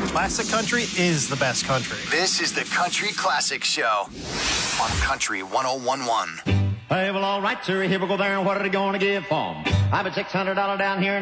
Classic country is the best country. This is the Country Classic Show on Country 101.1. Hey, well, all right, sir. Here we go there. And what are they going to give for 'em? I have a $600 down here.